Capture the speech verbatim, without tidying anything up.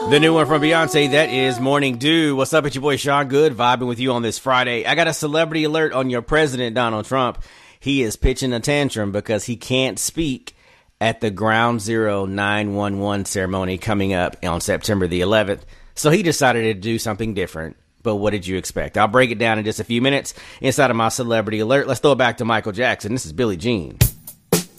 The new one from Beyonce, that is Morning Dew. What's up, it's your boy Sean Good, vibing with you on this Friday. I got a celebrity alert on your president, Donald Trump. He is pitching a tantrum because he can't speak at the Ground Zero nine one one ceremony coming up on September the eleventh. So he decided to do something different. But what did you expect? I'll break it down in just a few minutes inside of my celebrity alert. Let's throw it back to Michael Jackson. This is Billie Jean.